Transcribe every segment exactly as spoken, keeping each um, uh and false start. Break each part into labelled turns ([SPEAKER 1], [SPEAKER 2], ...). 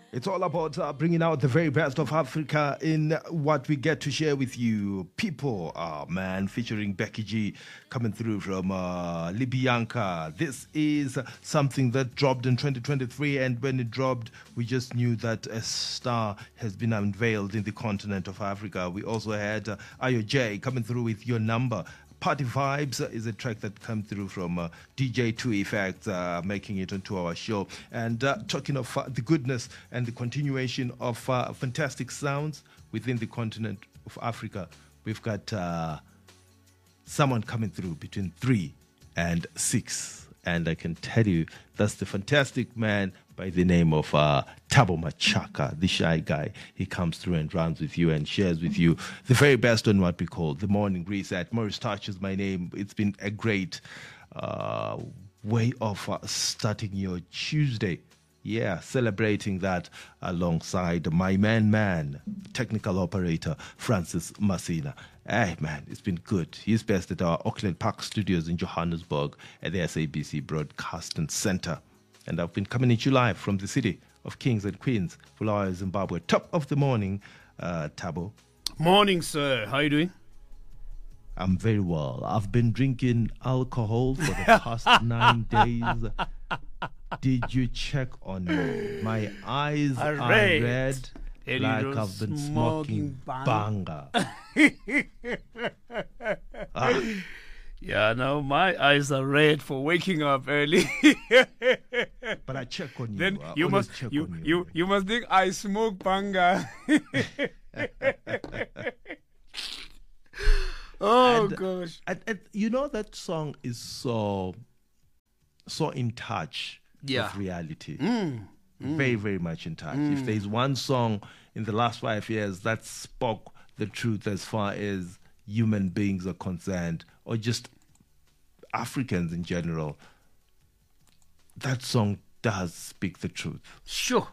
[SPEAKER 1] It's all about uh, bringing out the very best of Africa in what we get to share with you. People, oh man, featuring Becky G coming through from uh, Libyanka. This is something that dropped in twenty twenty-three, and when it dropped, we just knew that a star has been unveiled in the continent of Africa. We also had uh, Ayo J coming through with Your Number. Party Vibes is a track that came through from uh, D J two Effect, uh, making it onto our show. And uh, talking of uh, the goodness and the continuation of uh, fantastic sounds within the continent of Africa, we've got uh, someone coming through between three and six. And I can tell you, that's the fantastic man by the name of uh, Thabo Machaka, the shy guy. He comes through and runs with you and shares with you the very best on what we call the morning reset. Maurice Touch is my name. It's been a great uh, way of uh, starting your Tuesday. Yeah, celebrating that alongside my man, man, technical operator, Francis Masina. Hey, man, it's been good. He's based at our Auckland Park studios in Johannesburg at the S A B C Broadcasting Center. And I've been coming at you live from the city of Kings and Queens, Bulawayo, Zimbabwe. Top of the morning, uh, Thabo.
[SPEAKER 2] Morning, sir. How are you doing?
[SPEAKER 1] I'm very well. I've been drinking alcohol for the past nine days. Did you check on me? My eyes are red, red like I've been smoking, smoking banga.
[SPEAKER 2] ah. Yeah, no, my eyes are red for waking up early.
[SPEAKER 1] But I check on you.
[SPEAKER 2] Then
[SPEAKER 1] I
[SPEAKER 2] you must
[SPEAKER 1] check
[SPEAKER 2] you,
[SPEAKER 1] on
[SPEAKER 2] you, you you must think I smoke banga. oh
[SPEAKER 1] and,
[SPEAKER 2] gosh!
[SPEAKER 1] And, and you know that song is so so in touch
[SPEAKER 2] yeah.
[SPEAKER 1] with reality.
[SPEAKER 2] Mm, mm.
[SPEAKER 1] Very, very much in touch.
[SPEAKER 2] Mm.
[SPEAKER 1] If there's one song in the last five years that spoke the truth as far as human beings are concerned, or just Africans in general, that song does speak the truth.
[SPEAKER 2] Sure.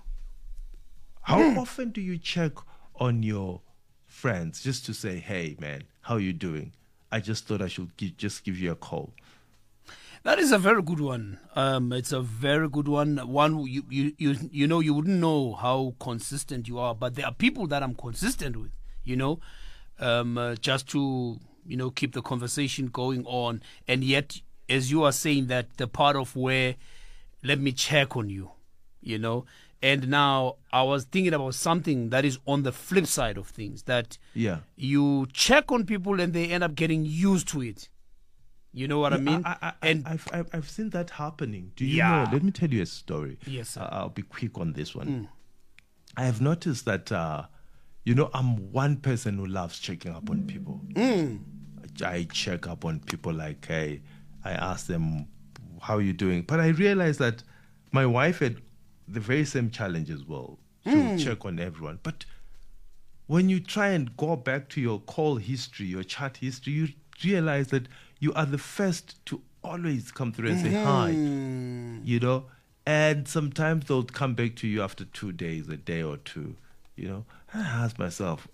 [SPEAKER 1] How
[SPEAKER 2] mm.
[SPEAKER 1] often do you check on your friends just to say, hey, man, how you doing? I just thought I should give, just give you a call.
[SPEAKER 2] That is a very good one. Um, it's a very good one. One you, you you you know you wouldn't know how consistent you are, but there are people that I'm consistent with. You know, um, uh, just to you know keep the conversation going on, and yet, as you are saying that the part of where let me check on you, you know, and now I was thinking about something that is on the flip side of things, that
[SPEAKER 1] yeah,
[SPEAKER 2] you check on people and they end up getting used to it. You know what
[SPEAKER 1] yeah,
[SPEAKER 2] I mean?
[SPEAKER 1] I, I,
[SPEAKER 2] and
[SPEAKER 1] I've, I've I've seen that happening. Do you
[SPEAKER 2] yeah.
[SPEAKER 1] know? Let me tell you a story.
[SPEAKER 2] Yes, sir.
[SPEAKER 1] Uh, I'll be quick on this one.
[SPEAKER 2] Mm.
[SPEAKER 1] I have noticed that, uh, you know, I'm one person who loves checking up on people.
[SPEAKER 2] Mm.
[SPEAKER 1] I check up on people like, hey, I ask them, how are you doing? But I realized that my wife had the very same challenge as well, to
[SPEAKER 2] Mm.
[SPEAKER 1] check on everyone. But when you try and go back to your call history, your chat history, you realize that you are the first to always come through and say hi,
[SPEAKER 2] Mm.
[SPEAKER 1] you know, and sometimes they'll come back to you after two days, a day or two, you know. And I ask myself,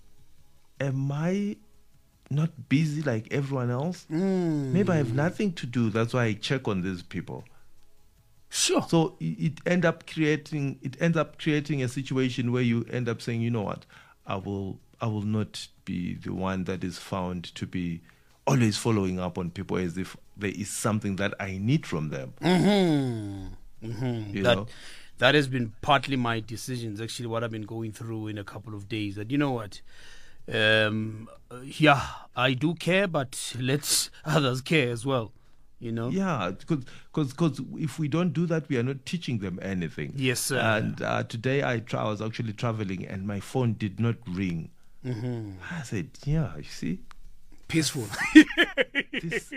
[SPEAKER 1] am I not busy like everyone else?
[SPEAKER 2] Mm.
[SPEAKER 1] Maybe I have nothing to do. That's why I check on these people.
[SPEAKER 2] Sure.
[SPEAKER 1] So it, it end up creating it ends up creating a situation where you end up saying, you know what, I will I will not be the one that is found to be always following up on people as if there is something that I need from them.
[SPEAKER 2] Mm-hmm. Mm-hmm.
[SPEAKER 1] You
[SPEAKER 2] that
[SPEAKER 1] know?
[SPEAKER 2] that has been partly my decisions. Actually, what I've been going through in a couple of days. That you know what, um, yeah, I do care, but let's others care as well. You know.
[SPEAKER 1] Yeah, because because if we don't do that, we are not teaching them anything.
[SPEAKER 2] Yes, sir.
[SPEAKER 1] And uh, today I, tra- I was actually traveling, and my phone did not ring.
[SPEAKER 2] Mm-hmm.
[SPEAKER 1] I said, yeah, you see.
[SPEAKER 2] Peaceful.
[SPEAKER 1] This,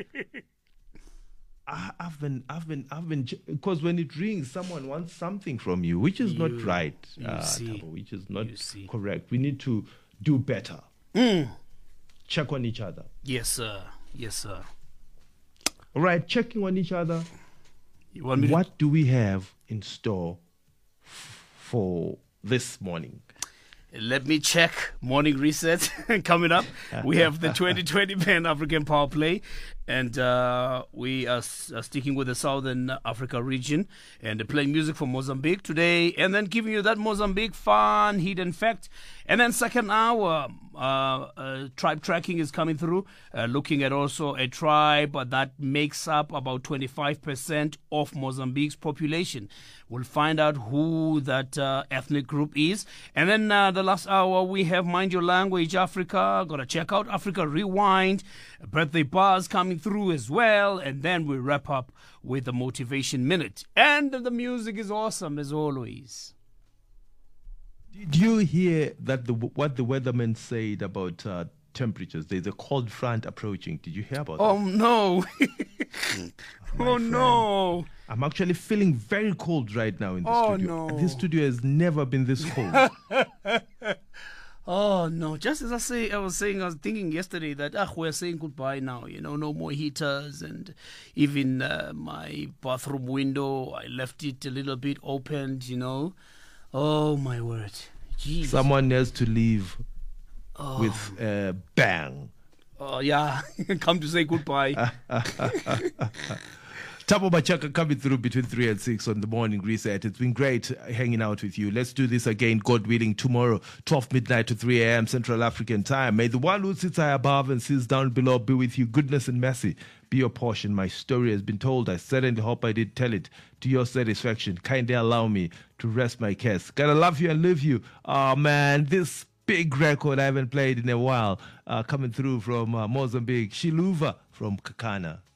[SPEAKER 1] I, I've been, I've been, I've been, because when it rings, someone wants something from you, which is
[SPEAKER 2] You-
[SPEAKER 1] not right,
[SPEAKER 2] you
[SPEAKER 1] uh,
[SPEAKER 2] see.
[SPEAKER 1] Thabo, which is not
[SPEAKER 2] You see.
[SPEAKER 1] correct. We need to do better.
[SPEAKER 2] Mm.
[SPEAKER 1] Check on each other.
[SPEAKER 2] Yes, sir. Yes, sir.
[SPEAKER 1] All right, checking on each other.
[SPEAKER 2] You want me to-
[SPEAKER 1] What do we have in store f- for this morning?
[SPEAKER 2] Let me check. Morning reset coming up. We have the twenty twenty Pan African Power Play. And uh, we are, s- are sticking with the Southern Africa region and playing music from Mozambique today, and then giving you that Mozambique fun hidden fact. And then second hour, uh, uh, tribe tracking is coming through, uh, looking at also a tribe that makes up about twenty-five percent of Mozambique's population. We'll find out who that uh, ethnic group is. And then uh, the last hour, we have Mind Your Language Africa. Got to check out Africa Rewind. Birthday bars coming through as well. And then we wrap up with the Motivation Minute. And the music is awesome as always.
[SPEAKER 1] Did you hear that the what the weatherman said about uh, temperatures? There's a cold front approaching. Did you hear about
[SPEAKER 2] Oh,
[SPEAKER 1] that?
[SPEAKER 2] no. Oh,
[SPEAKER 1] friend.
[SPEAKER 2] no.
[SPEAKER 1] I'm actually feeling very cold right now in the
[SPEAKER 2] Oh,
[SPEAKER 1] studio.
[SPEAKER 2] no.
[SPEAKER 1] This studio has never been this cold.
[SPEAKER 2] Oh no! Just as I say, I was saying, I was thinking yesterday that ah, we're saying goodbye now. You know, no more heaters, and even uh, my bathroom window, I left it a little bit opened. You know, oh my word, jeez.
[SPEAKER 1] Someone has to leave
[SPEAKER 2] Oh.
[SPEAKER 1] with a bang.
[SPEAKER 2] Oh yeah, come to say goodbye.
[SPEAKER 1] Tabo Bachaka coming through between three and six on the morning reset. It's been great hanging out with you. Let's do this again, God willing, tomorrow, twelve midnight to three a.m. Central African time. May the one who sits high above and sits down below be with you. Goodness and mercy be your portion. My story has been told. I certainly hope I did tell it to your satisfaction. Kindly allow me to rest my case. Gotta love you and live you. Oh man, this big record I haven't played in a while, uh, coming through from uh, Mozambique. Shiluva from Kakana.